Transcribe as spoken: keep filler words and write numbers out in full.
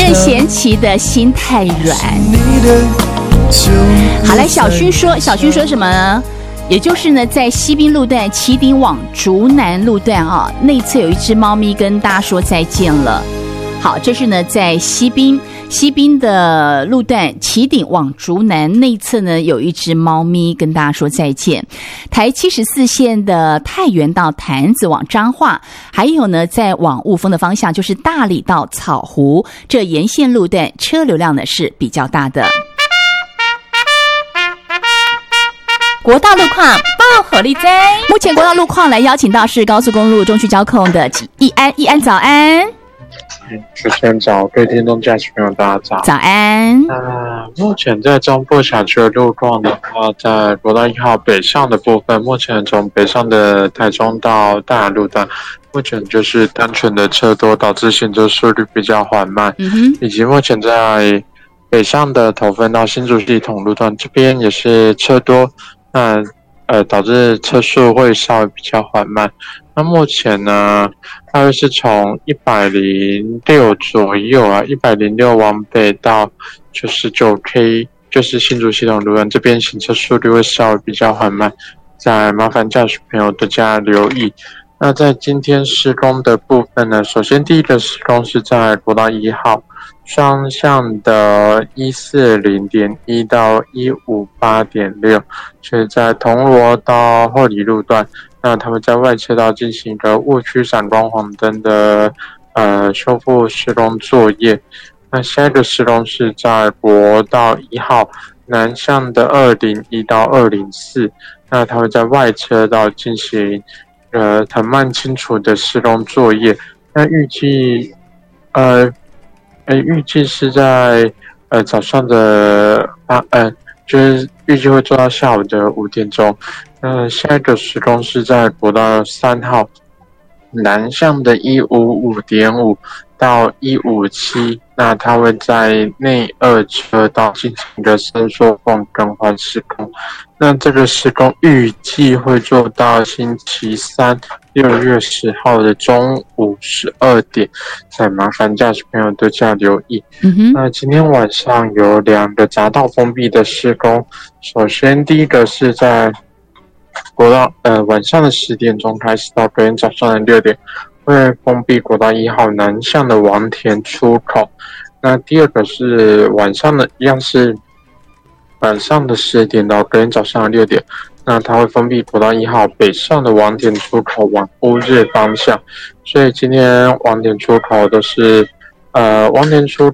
任贤齐的心太软。好，来，小勋说，小勋说什么呢？也就是呢，在西滨路段旗顶往竹南路段啊，内侧有一只猫咪跟大家说再见了。好，这是呢在西滨西滨的路段旗顶往竹南内侧呢有一只猫咪跟大家说再见。台七十四线的太原到潭子往彰化，还有呢在往雾峰的方向就是大理到草湖，这沿线路段车流量呢是比较大的。国道路况报火力在，目前国道路况来邀请到是高速公路中区交控的易安，易安早安。 主持人早，各位听众驾驶朋友大家早。 早安。 呃，目前在中部辖区的路况的话，在国道一号北上的部分，目前从北上的台中到大雅路段，目前就是单纯的车多导致行车速率比较缓慢，嗯哼，以及目前在北上的头份到新竹系统路段这边也是车多，那呃导致车速会稍微比较缓慢。那目前呢，大约是从一百零六左右啊，一百零六往北到九十九 K， 就是新竹系统路段这边行车速率会稍微比较缓慢，再麻烦驾驶朋友多加留意。那在今天施工的部分呢，首先第一个施工是在国道一号双向的 一四零点一 到 一五八点六， 所以在铜锣到后里路段，那他们在外车道进行一个误区闪光黄灯的呃修复施工作业。那下一个施工是在国道一号南向的二零一到二零四，那他们在外车道进行呃藤蔓清除的施工作业。那预计呃呃预计是在呃早上的八呃就是预计会做到下午的五点钟。那下一个施工是在国道三号南向的 一五五点五 到一五七，那它会在内二车道进行一个伸缩缝更换施工。那这个施工预计会做到星期三六月十号的中午十二点，再麻烦驾驶朋友多加留意。嗯哼，那今天晚上有两个匝道封闭的施工，首先第一个是在国道呃晚上的十点钟开始到隔天早上的六点，会封闭国道一号南向的王田出口。那第二个是晚上的，一样是晚上的十点到隔天早上的六点，那它会封闭国道一号北上的王田出口往乌日方向。所以今天王田出口都是呃王田出